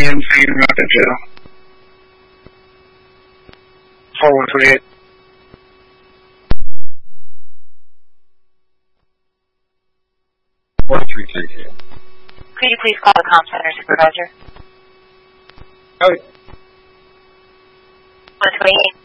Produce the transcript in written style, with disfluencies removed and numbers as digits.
insane about that jail. 4128. Could you please call the comm center supervisor? Oh. 128.